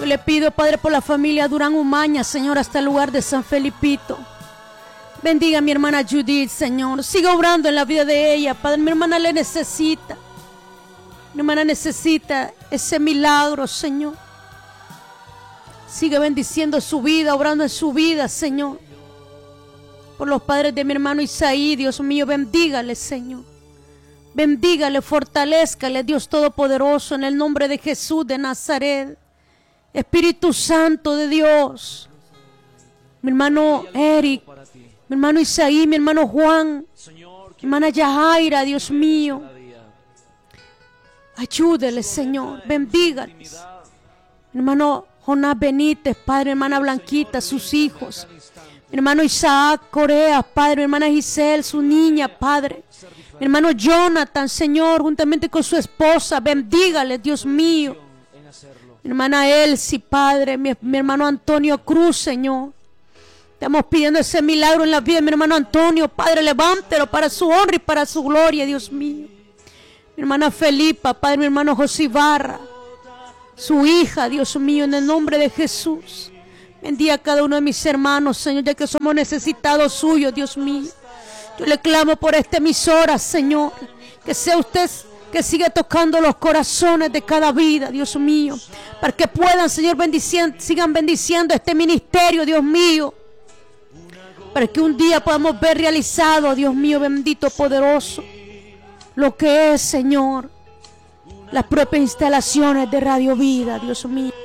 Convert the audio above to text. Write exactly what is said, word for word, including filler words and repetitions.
Yo le pido, Padre, por la familia Durán Umaña, Señor, hasta el lugar de San Felipito. Bendiga a mi hermana Judith, Señor. Siga obrando en la vida de ella, Padre. Mi hermana le necesita. Mi hermana necesita ese milagro, Señor. Sigue bendiciendo su vida, obrando en su vida, Señor. Por los padres de mi hermano Isaí, Dios mío, bendígale, Señor. Bendígale, fortalézcale, Dios Todopoderoso, en el nombre de Jesús de Nazaret. Espíritu Santo de Dios. Mi hermano Eric, mi hermano Isaí, mi hermano Juan, mi hermana Yajaira, Dios mío. Ayúdele, Señor, bendígales. Mi hermano Jonás Benítez, Padre, mi hermana Blanquita, sus hijos. Mi hermano Isaac Corea, Padre, mi hermana Giselle, su niña, Padre. Mi hermano Jonathan, Señor, juntamente con su esposa, bendígale, Dios mío. Mi hermana Elsie, Padre, mi, mi hermano Antonio Cruz, Señor. Estamos pidiendo ese milagro en la vida de mi hermano Antonio, Padre, levántelo para su honra y para su gloria, Dios mío. Mi hermana Felipa, Padre, mi hermano José Ibarra, su hija, Dios mío, en el nombre de Jesús. Bendiga a cada uno de mis hermanos, Señor, ya que somos necesitados suyos, Dios mío. Yo le clamo por esta emisora, Señor, que sea usted que siga tocando los corazones de cada vida, Dios mío, para que puedan, Señor, bendiciendo, sigan bendiciendo este ministerio, Dios mío, para que un día podamos ver realizado, Dios mío, bendito, poderoso, lo que es, Señor, las propias instalaciones de Radio Vida, Dios mío.